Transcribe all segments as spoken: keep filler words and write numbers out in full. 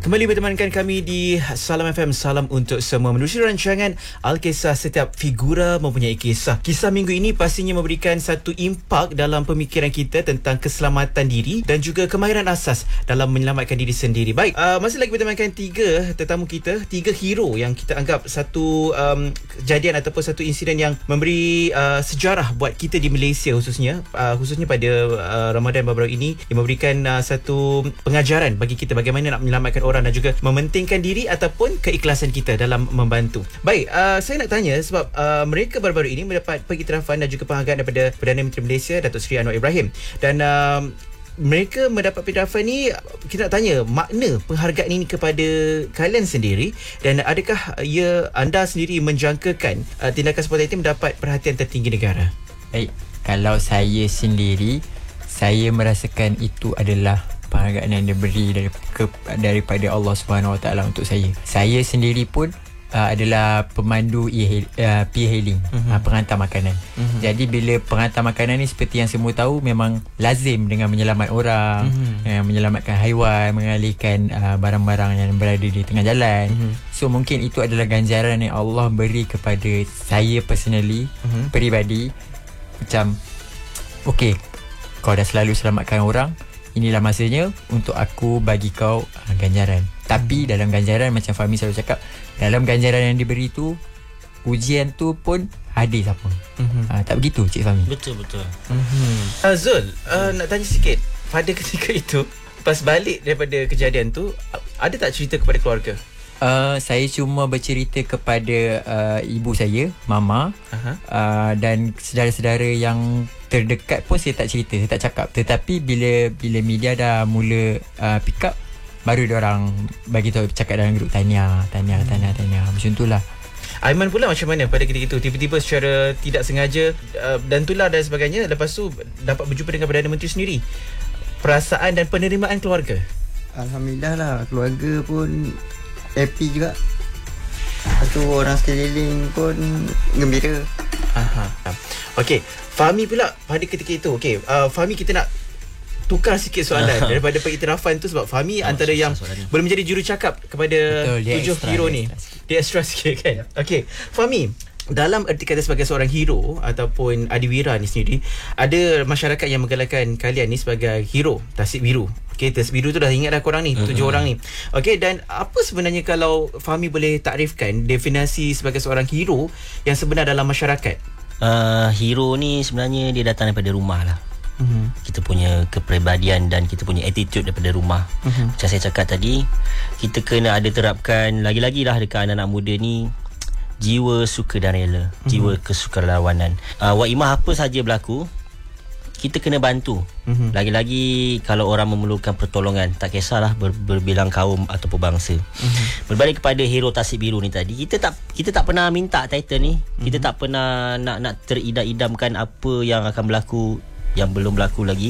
Kembali bertemankan kami di Salam F M, Salam untuk Semua. Menerusi rancangan Alkisah, setiap figura mempunyai kisah. Kisah minggu ini pastinya memberikan satu impak dalam pemikiran kita tentang keselamatan diri dan juga kemahiran asas dalam menyelamatkan diri sendiri. Baik, uh, masih lagi bertemankan tiga tetamu kita, tiga hero yang kita anggap satu um, kejadian ataupun satu insiden yang memberi uh, sejarah buat kita di Malaysia khususnya, uh, khususnya pada uh, Ramadan baru-baru ini, yang memberikan uh, satu pengajaran bagi kita bagaimana nak menyelamatkan orang dan juga mementingkan diri ataupun keikhlasan kita dalam membantu. Baik, uh, saya nak tanya sebab uh, mereka baru-baru ini mendapat pengiktirafan dan juga penghargaan daripada Perdana Menteri Malaysia Datuk Seri Anwar Ibrahim, dan uh, mereka mendapat pengiktirafan ni. Kita nak tanya makna penghargaan ini kepada kalian sendiri, dan adakah ia anda sendiri menjangkakan uh, tindakan seperti itu mendapat perhatian tertinggi negara? Baik, kalau saya sendiri, saya merasakan itu adalah penghargaan yang diberi dari, ke, daripada Allah Subhanahu Wa Taala untuk saya. Saya sendiri pun uh, adalah pemandu e- uh, P-hailing, uh-huh. uh, pengantar makanan. Uh-huh. Jadi bila pengantar makanan ni, seperti yang semua tahu, memang lazim dengan menyelamat orang, uh-huh. uh, menyelamatkan haiwan, mengalihkan uh, barang-barang yang berada di tengah jalan. Uh-huh. So mungkin itu adalah ganjaran yang Allah beri kepada saya personally, uh-huh. peribadi. Macam, okey, kau dah selalu selamatkan orang, inilah masanya untuk aku bagi kau uh, ganjaran. Tapi hmm. dalam ganjaran, macam Fahmi selalu cakap, dalam ganjaran yang diberi tu, ujian tu pun hadir siapa. Hmm. Uh, tak begitu Cik Fahmi? Betul-betul. Hmm. Uh, Zul, uh, nak tanya sikit, pada ketika itu, pas balik daripada kejadian tu, ada tak cerita kepada keluarga? Uh, saya cuma bercerita kepada uh, ibu saya, mama, uh-huh. uh, dan saudara-saudara yang terdekat pun saya tak cerita, saya tak cakap. Tetapi bila bila media dah mula uh, pick up, baru diorang bagi tahu, cakap dalam grup, tanya, tanya, tanya, tanya. Macam itulah. Aiman pula macam mana pada ketika itu? Tiba-tiba secara tidak sengaja uh, dan tular dan sebagainya, lepas tu dapat berjumpa dengan Perdana Menteri sendiri. Perasaan dan penerimaan keluarga? Alhamdulillah lah, keluarga pun happy juga. Lepas tu orang sekeliling pun gembira. Aha. Okey, Fahmi pula pada ketika itu. Okey, uh, Fahmi, kita nak tukar sikit soalan daripada pengiktirafan tu, sebab Fahmi oh, antara yang boleh menjadi jurucakap kepada Betul, tujuh extra, hero ni. Dia extra sikit kan. Okey, Fahmi, dalam erti kata sebagai seorang hero ataupun adiwira ni sendiri, ada masyarakat yang menggalakkan kalian ni sebagai hero Tasik Biru. Okey, Tasik Biru tu dah ingat dah korang ni, uh-huh. tujuh orang ni. Okey, dan apa sebenarnya kalau Fahmi boleh takrifkan definisi sebagai seorang hero yang sebenar dalam masyarakat? Uh, hero ni sebenarnya dia datang daripada rumah lah. Uh-huh. Kita punya kepribadian dan kita punya attitude daripada rumah. Uh-huh. Macam saya cakap tadi, kita kena ada terapkan lagi-lagi lah dekat anak-anak muda ni, jiwa suka dan rela, uh-huh. jiwa kesukarelawanan. Uh, Waimah apa saja berlaku, kita kena bantu. Uh-huh. Lagi-lagi kalau orang memerlukan pertolongan, tak kisahlah ber, berbilang kaum ataupun bangsa. Uh-huh. Berbalik kepada hero Tasik Biru ni tadi, kita tak kita tak pernah minta title ni. Uh-huh. Kita tak pernah nak nak teridam-idamkan apa yang akan berlaku, yang belum berlaku lagi.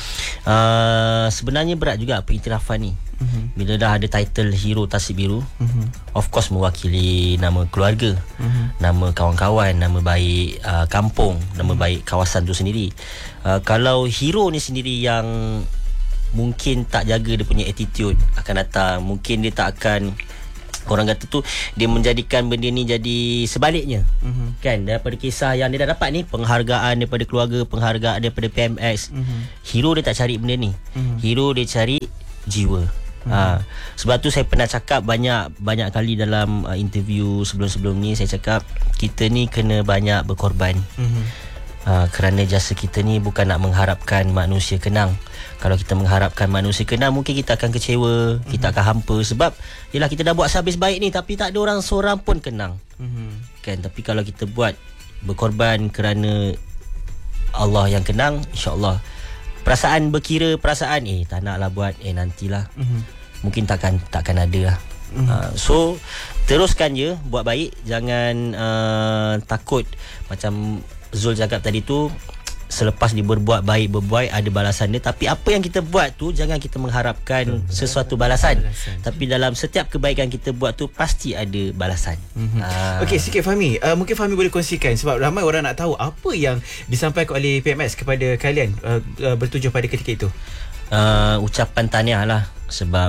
Uh, sebenarnya berat juga pengiktirafan ni. Uh-huh. Bila dah ada title hero Tasik Biru, uh-huh. of course mewakili nama keluarga, uh-huh. nama kawan-kawan, nama baik uh, kampung, nama uh-huh. baik kawasan tu sendiri. Uh, kalau hero ni sendiri yang mungkin tak jaga dia punya attitude, akan datang, mungkin dia tak akan, orang kata tu, dia menjadikan benda ni jadi sebaliknya. Uh-huh. Kan, daripada kisah yang dia dah dapat ni, penghargaan daripada keluarga, penghargaan daripada P M X, uh-huh. hero dia tak cari benda ni. Uh-huh. Hero dia cari jiwa. Uh-huh. Ha, sebab tu saya pernah cakap banyak banyak kali dalam uh, interview sebelum-sebelum ni, saya cakap kita ni kena banyak berkorban. Uh-huh. Uh, kerana jasa kita ni bukan nak mengharapkan manusia kenang. Kalau kita mengharapkan manusia kenang, mungkin kita akan kecewa, uh-huh. kita akan hampa. Sebab yelah, kita dah buat sehabis baik ni, tapi tak ada orang seorang pun kenang. Uh-huh. Kan, tapi kalau kita buat berkorban kerana Allah yang kenang, insya-Allah perasaan berkira perasaan eh tak naklah buat, eh nantilah. Uh-huh. Mungkin takkan takkan ada lah. Uh-huh. Uh, so teruskan je buat baik, jangan uh, takut. Macam Zul cakap tadi tu, selepas dia berbuat baik, berbuat ada balasan dia. Tapi apa yang kita buat tu, jangan kita mengharapkan betul, sesuatu balasan. balasan Tapi dalam setiap kebaikan kita buat tu, pasti ada balasan. Mm-hmm. uh. Okey, sikit Fahmi, uh, mungkin Fahmi boleh kongsikan, sebab ramai orang nak tahu apa yang disampaikan oleh P M X kepada kalian uh, uh, bertujuh pada ketika itu. uh, Ucapan tahniah lah. Sebab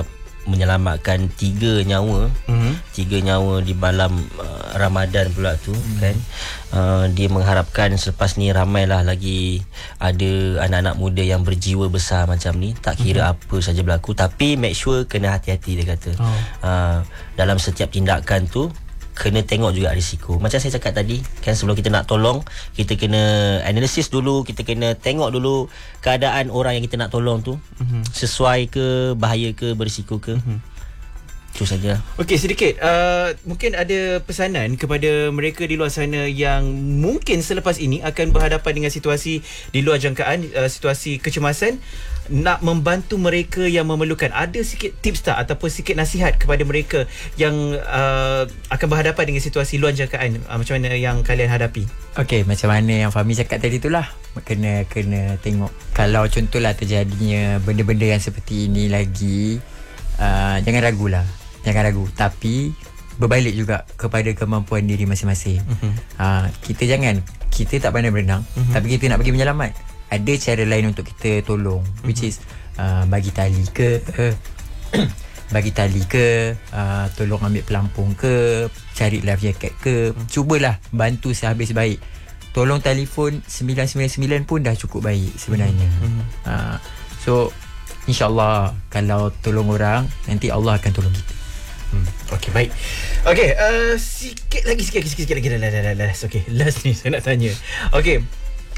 menyelamatkan tiga nyawa, mm-hmm. tiga nyawa di malam uh, Ramadan pula tu, mm-hmm. kan. Uh, dia mengharapkan selepas ni ramailah lagi ada anak-anak muda yang berjiwa besar macam ni, tak kira mm-hmm. apa saja berlaku, tapi make sure kena hati-hati, dia kata. Oh. Uh, dalam setiap tindakan tu kena tengok juga risiko. Macam saya cakap tadi kan, sebelum kita nak tolong, kita kena analisis dulu, kita kena tengok dulu keadaan orang yang kita nak tolong tu, mm-hmm. sesuai ke, bahaya ke, berisiko ke. Mm-hmm. Itu saja. Okey, sedikit uh, mungkin ada pesanan kepada mereka di luar sana yang mungkin selepas ini akan berhadapan dengan situasi di luar jangkaan, uh, situasi kecemasan, nak membantu mereka yang memerlukan. Ada sikit tips tak ataupun sikit nasihat kepada mereka yang uh, akan berhadapan dengan situasi luar jangkaan, uh, macam mana yang kalian hadapi? Okey, macam mana yang Fahmi cakap tadi itulah, kena kena tengok. Kalau contohlah terjadinya benda-benda yang seperti ini lagi, uh, jangan ragulah. Jangan ragu, tapi berbalik juga kepada kemampuan diri masing-masing. Uh-huh. Uh, kita jangan, kita tak pandai berenang, uh-huh. tapi kita nak pergi menyelamat. Ada cara lain untuk kita tolong, uh-huh. which is uh, bagi tali ke, uh, bagi tali ke, uh, tolong ambil pelampung ke, cari life jacket ke, uh-huh. cubalah bantu sehabis baik. Tolong telefon sembilan sembilan sembilan pun dah cukup baik sebenarnya. Uh-huh. Uh, so InsyaAllah kalau tolong orang, nanti Allah akan tolong kita. Hmm. Okey, baik. Okey, uh, sikit lagi sikit lagi sikit lagi dah dah dah dah. Okey, last ni saya nak tanya. Okey.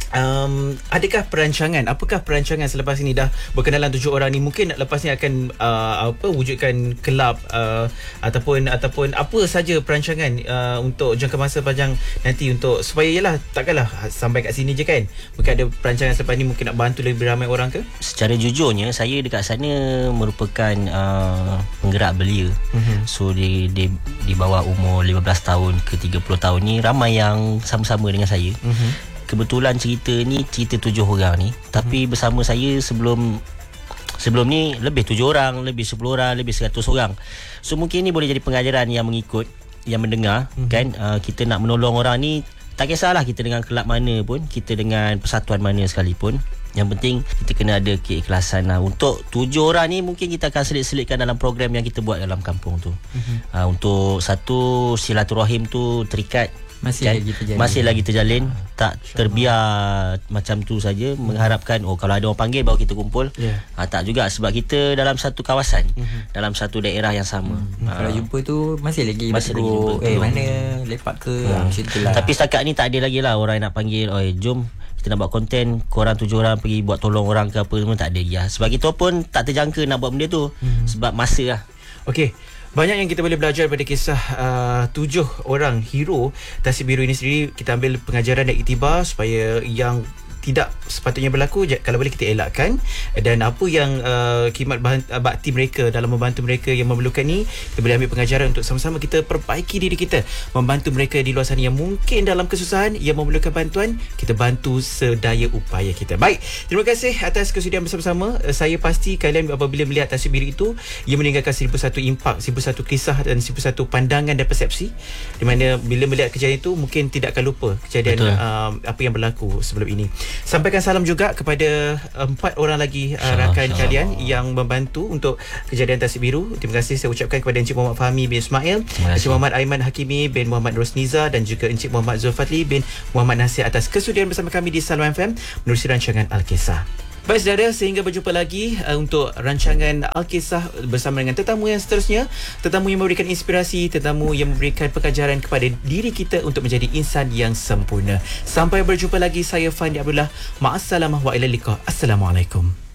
Um, adakah perancangan, apakah perancangan selepas ini dah berkenalan tujuh orang ni, mungkin lepas ni akan uh, apa wujudkan kelab uh, ataupun ataupun apa saja perancangan uh, untuk jangka masa panjang nanti, untuk supaya yalah takkanlah sampai kat sini je kan, mungkin ada perancangan selepas ni mungkin nak bantu lebih ramai orang ke? Secara jujurnya saya dekat sana merupakan uh, penggerak belia. Mm-hmm. So di, di di bawah umur lima belas tahun ke tiga puluh tahun ni ramai yang sama-sama dengan saya. Mm-hmm. Kebetulan cerita ni cerita tujuh orang ni, tapi hmm. bersama saya sebelum sebelum ni lebih tujuh orang, lebih sepuluh orang, lebih seratus orang. So mungkin ni boleh jadi pengajaran yang mengikut, yang mendengar, hmm. kan. Uh, kita nak menolong orang ni, tak kisahlah kita dengan kelab mana pun, kita dengan persatuan mana sekalipun. Yang penting kita kena ada keikhlasan lah. Untuk tujuh orang ni mungkin kita akan selit-selitkan dalam program yang kita buat dalam kampung tu. Hmm. Uh, untuk satu, silaturahim tu terikat, masih kan? lagi terjalin, masih lagi terjalin ha, tak terbiar macam tu saja, hmm. mengharapkan oh kalau ada orang panggil baru kita kumpul. yeah. ha, tak juga, sebab kita dalam satu kawasan, hmm. dalam satu daerah yang sama. hmm. ha. Kalau jumpa tu masih lagi masih lagi jumpa eh tu. Mana lepak ke, hmm. macam itulah. Tapi setakat ni tak ada lagi lah orang yang nak panggil, oh jom kita nak buat konten, korang tujuh orang pergi buat tolong orang ke apa, semua tak ada lagi lah. Sebab kita pun tak terjangka nak buat benda tu, hmm. sebab masa lah. Okey, banyak yang kita boleh belajar daripada kisah uh, tujuh orang hero Tasik Biru ini sendiri. Kita ambil pengajaran dan iktibar supaya yang tidak sepatutnya berlaku, kalau boleh kita elakkan, dan apa yang uh, khidmat bakti mereka dalam membantu mereka yang memerlukan ni, kita boleh ambil pengajaran untuk sama-sama kita perbaiki diri kita, membantu mereka di luar sana yang mungkin dalam kesusahan, yang memerlukan bantuan, kita bantu sedaya upaya kita. Baik, terima kasih atas kesudian bersama-sama. Saya pasti kalian apabila melihat Tasik Biru itu, ia meninggalkan seribu satu impak, seribu satu kisah dan seribu satu pandangan dan persepsi, di mana bila melihat kejadian itu mungkin tidak akan lupa kejadian uh, apa yang berlaku sebelum ini. Sampaikan salam juga kepada empat orang lagi uh, rakan Syah. kalian yang membantu untuk kejadian Tasik Biru. Terima kasih saya ucapkan kepada Encik Muhammad Fahmi bin Ismail, Encik Muhammad Aiman Hakimi bin Muhammad Rosniza, dan juga Encik Muhammad Zulfadli bin Muhammad Nasir atas kesudian bersama kami di Salam F M menerusi rancangan Al-Kisah. Baik saudara, sehingga berjumpa lagi uh, untuk rancangan Al-Kisah bersama dengan tetamu yang seterusnya, tetamu yang memberikan inspirasi, tetamu yang memberikan pengajaran kepada diri kita untuk menjadi insan yang sempurna. Sampai berjumpa lagi, saya Fandi Abdullah. Ma'assalamah wa ilal liqa. Assalamualaikum.